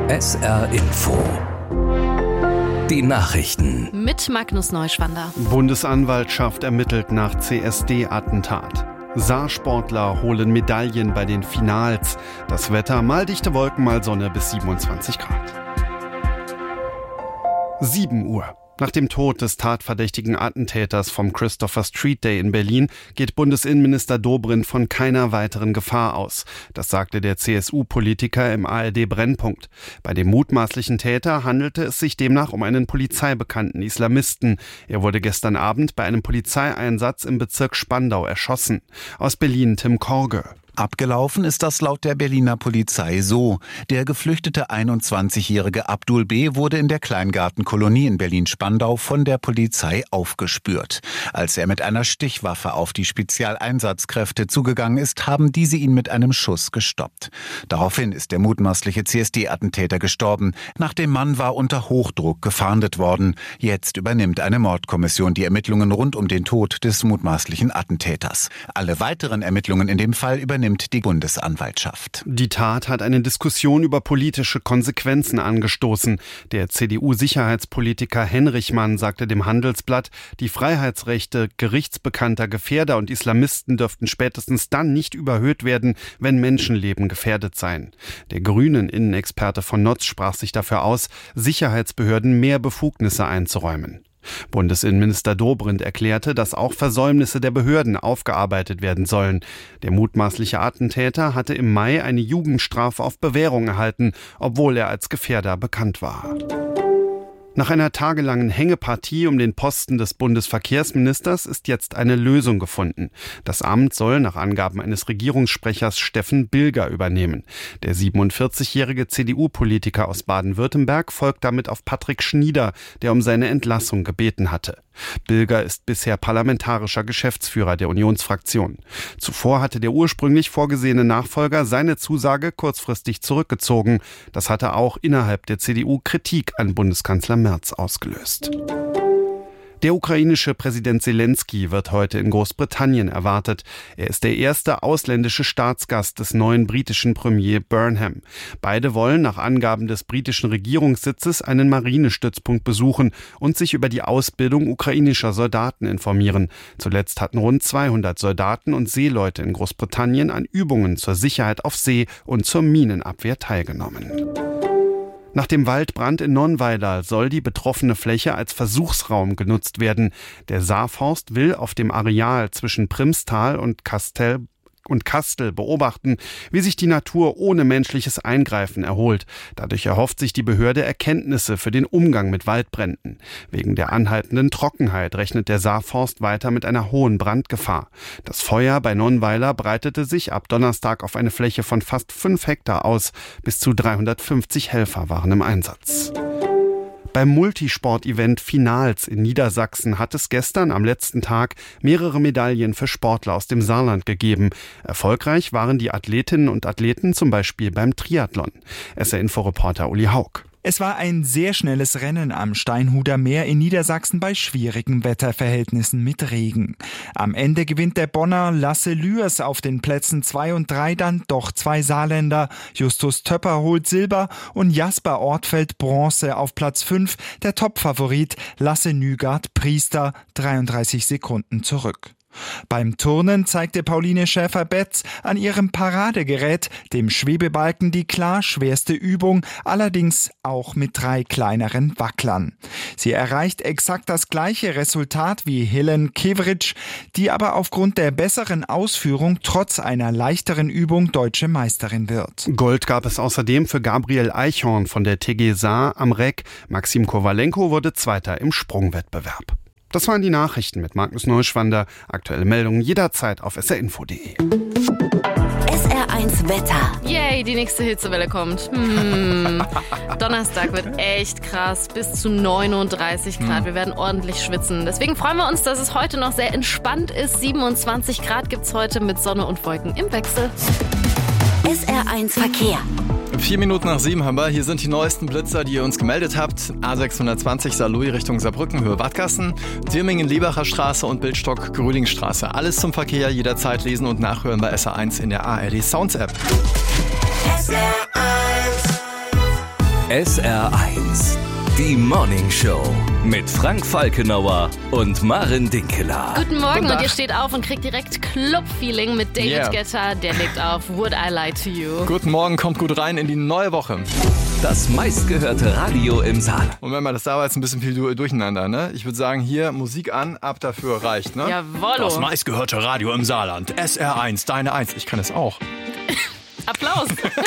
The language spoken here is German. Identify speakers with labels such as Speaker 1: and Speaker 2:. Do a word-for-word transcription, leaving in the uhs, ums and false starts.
Speaker 1: S R Info. Die Nachrichten.
Speaker 2: Mit Magnus Neuschwander.
Speaker 3: Bundesanwaltschaft ermittelt nach C S D-Attentat. Saarsportler holen Medaillen bei den Finals. Das Wetter: mal dichte Wolken, mal Sonne bis siebenundzwanzig Grad. sieben Uhr. Nach dem Tod des tatverdächtigen Attentäters vom Christopher Street Day in Berlin geht Bundesinnenminister Dobrindt von keiner weiteren Gefahr aus. Das sagte der C S U-Politiker im A R D-Brennpunkt. Bei dem mutmaßlichen Täter handelte es sich demnach um einen polizeibekannten Islamisten. Er wurde gestern Abend bei einem Polizeieinsatz im Bezirk Spandau erschossen. Aus Berlin Tim Korge.
Speaker 4: Abgelaufen ist das laut der Berliner Polizei so. Der geflüchtete einundzwanzigjährige Abdul B. wurde in der Kleingartenkolonie in Berlin-Spandau von der Polizei aufgespürt. Als er mit einer Stichwaffe auf die Spezialeinsatzkräfte zugegangen ist, haben diese ihn mit einem Schuss gestoppt. Daraufhin ist der mutmaßliche C S D-Attentäter gestorben. Nach dem Mann war unter Hochdruck gefahndet worden. Jetzt übernimmt eine Mordkommission die Ermittlungen rund um den Tod des mutmaßlichen Attentäters. Alle weiteren Ermittlungen in dem Fall übernimmt die Bundesanwaltschaft.
Speaker 3: Die Tat hat eine Diskussion über politische Konsequenzen angestoßen. Der C D U-Sicherheitspolitiker Henrichmann sagte dem Handelsblatt, die Freiheitsrechte gerichtsbekannter Gefährder und Islamisten dürften spätestens dann nicht überhöht werden, wenn Menschenleben gefährdet seien. Der Grünen-Innenexperte von Notz sprach sich dafür aus, Sicherheitsbehörden mehr Befugnisse einzuräumen. Bundesinnenminister Dobrindt erklärte, dass auch Versäumnisse der Behörden aufgearbeitet werden sollen. Der mutmaßliche Attentäter hatte im Mai eine Jugendstrafe auf Bewährung erhalten, obwohl er als Gefährder bekannt war. Nach einer tagelangen Hängepartie um den Posten des Bundesverkehrsministers ist jetzt eine Lösung gefunden. Das Amt soll nach Angaben eines Regierungssprechers Steffen Bilger übernehmen. Der siebenundvierzigjährige C D U-Politiker aus Baden-Württemberg folgt damit auf Patrick Schnieder, der um seine Entlassung gebeten hatte. Bilger ist bisher parlamentarischer Geschäftsführer der Unionsfraktion. Zuvor hatte der ursprünglich vorgesehene Nachfolger seine Zusage kurzfristig zurückgezogen. Das hatte auch innerhalb der C D U Kritik an Bundeskanzler Merz ausgelöst. Der ukrainische Präsident Zelensky wird heute in Großbritannien erwartet. Er ist der erste ausländische Staatsgast des neuen britischen Premier Burnham. Beide wollen nach Angaben des britischen Regierungssitzes einen Marinestützpunkt besuchen und sich über die Ausbildung ukrainischer Soldaten informieren. Zuletzt hatten rund zweihundert Soldaten und Seeleute in Großbritannien an Übungen zur Sicherheit auf See und zur Minenabwehr teilgenommen. Nach dem Waldbrand in Nonnweiler soll die betroffene Fläche als Versuchsraum genutzt werden. Der Saarforst will auf dem Areal zwischen Primstal und Kastel und Kastel beobachten, wie sich die Natur ohne menschliches Eingreifen erholt. Dadurch erhofft sich die Behörde Erkenntnisse für den Umgang mit Waldbränden. Wegen der anhaltenden Trockenheit rechnet der Saarforst weiter mit einer hohen Brandgefahr. Das Feuer bei Nonnweiler breitete sich ab Donnerstag auf eine Fläche von fast fünf Hektar aus. Bis zu dreihundertfünfzig Helfer waren im Einsatz. Beim Multisport-Event Finals in Niedersachsen hat es gestern am letzten Tag mehrere Medaillen für Sportler aus dem Saarland gegeben. Erfolgreich waren die Athletinnen und Athleten zum Beispiel beim Triathlon. S R-Info-Reporter Uli Haug.
Speaker 5: Es war ein sehr schnelles Rennen am Steinhuder Meer in Niedersachsen bei schwierigen Wetterverhältnissen mit Regen. Am Ende gewinnt der Bonner Lasse Lührs auf den Plätzen zwei und drei dann doch zwei Saarländer. Justus Töpper holt Silber und Jasper Ortfeld Bronze auf Platz fünf. Der Topfavorit Lasse Nygard Priester dreiunddreißig Sekunden zurück. Beim Turnen zeigte Pauline Schäfer-Betz an ihrem Paradegerät, dem Schwebebalken, die klar schwerste Übung, allerdings auch mit drei kleineren Wacklern. Sie erreicht exakt das gleiche Resultat wie Helen Kevritsch, die aber aufgrund der besseren Ausführung trotz einer leichteren Übung deutsche Meisterin wird.
Speaker 3: Gold gab es außerdem für Gabriel Eichhorn von der T G Saar am Reck. Maxim Kowalenko wurde Zweiter im Sprungwettbewerb. Das waren die Nachrichten mit Magnus Neuschwander. Aktuelle Meldungen jederzeit auf S R info punkt de.
Speaker 2: S R eins Wetter. Yay, die nächste Hitzewelle kommt. Hm. Donnerstag wird echt krass, bis zu neununddreißig Grad. Wir werden ordentlich schwitzen. Deswegen freuen wir uns, dass es heute noch sehr entspannt ist. siebenundzwanzig Grad gibt's heute mit Sonne und Wolken im Wechsel.
Speaker 6: S R eins Verkehr.
Speaker 7: Vier Minuten nach sieben haben wir. Hier sind die neuesten Blitzer, die ihr uns gemeldet habt. A sechshundertzwanzig Saarlouis Richtung Saarbrücken, Höhe Wattgassen, Dirmingen-Liebacher Straße und Bildstock-Grölingstraße. Alles zum Verkehr, jederzeit lesen und nachhören bei S R eins in der A R D Sounds App.
Speaker 6: S R eins
Speaker 1: S R eins. Die Morning Show mit Frank Falkenauer und Maren Dinkeler.
Speaker 2: Guten Morgen und ihr steht auf und kriegt direkt Club-Feeling mit David yeah. Guetta. Der legt auf Would I Lie to You.
Speaker 7: Guten Morgen, kommt gut rein in die neue Woche.
Speaker 1: Das meistgehörte Radio im Saarland.
Speaker 7: Moment mal, das war jetzt ein bisschen viel durcheinander, ne? Ich würde sagen, hier Musik an, ab dafür reicht, ne?
Speaker 2: Jawollo.
Speaker 7: Das meistgehörte Radio im Saarland. S R eins, deine eins. Ich kann es auch.
Speaker 2: Applaus.